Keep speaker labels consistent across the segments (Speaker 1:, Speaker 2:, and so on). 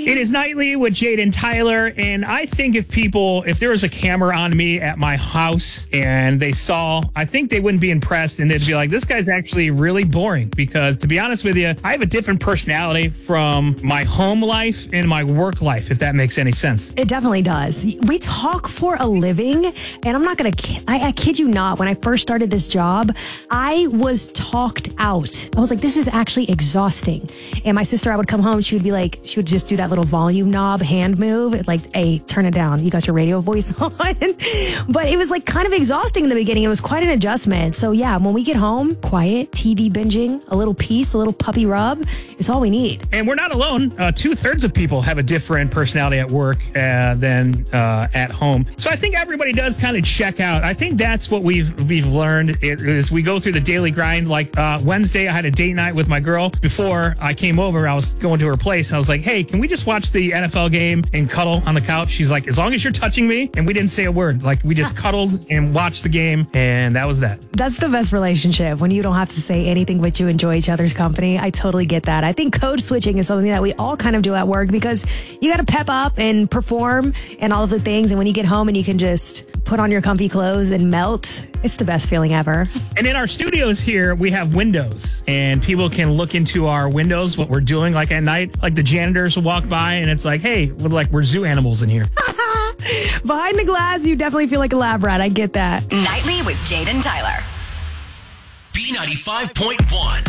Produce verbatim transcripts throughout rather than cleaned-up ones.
Speaker 1: It is Nightly with Jade and Tyler, and I think if people, if there was a camera on me at my house and they saw, I think they wouldn't be impressed, and they'd be like, this guy's actually really boring, because to be honest with you, I have a different personality from my home life and my work life, if that makes any sense.
Speaker 2: It definitely does. We talk for a living, and I'm not going to, I, I kid you not, when I first started this job, I was talked out. I was like, this is actually exhausting. And my sister, I would come home, she would be like, she would just do that little volume knob hand move, like, hey, turn it down. You got your radio voice on. But it was like kind of exhausting in the beginning. It was quite an adjustment. So yeah, when we get home, quiet, T V binging, a little peace, a little puppy rub, it's all we need.
Speaker 1: And we're not alone. Uh, two thirds of people have a different personality at work uh, than uh, at home. So I think everybody does kind of check out. I think that's what we've we've learned is we go through the daily grind. Like uh, Wednesday, I had a date night with my girl. Before I came over, I was going to her place. I was like, hey, can we just watch the N F L game and cuddle on the couch? She's like, as long as you're touching me. And we didn't say a word. Like, we just cuddled and watched the game, and that was that.
Speaker 2: That's the best relationship, when you don't have to say anything but you enjoy each other's company. I totally get that. I think code switching is something that we all kind of do at work, because you got to pep up and perform and all of the things. And when you get home and you can just put on your comfy clothes and melt, it's the best feeling ever.
Speaker 1: And in our studios here, we have windows, and people can look into our windows, what we're doing, like at night. Like the janitors will walk by, and it's like, hey, we're like we're zoo animals in here.
Speaker 2: Behind the glass, you definitely feel like a lab rat. I get that.
Speaker 3: Nightly with Jade and Tyler.
Speaker 4: B ninety-five point one.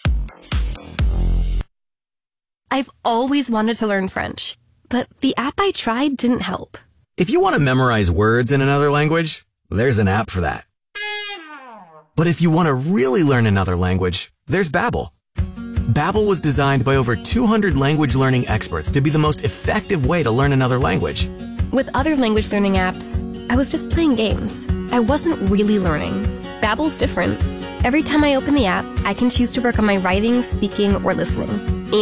Speaker 5: I've always wanted to learn French, but the app I tried didn't help.
Speaker 6: If you want to memorize words in another language, there's an app for that. But if you want to really learn another language, there's Babbel. Babbel was designed by over two hundred language learning experts to be the most effective way to learn another language.
Speaker 5: With other language learning apps, I was just playing games. I wasn't really learning. Babbel's different. Every time I open the app, I can choose to work on my writing, speaking, or listening.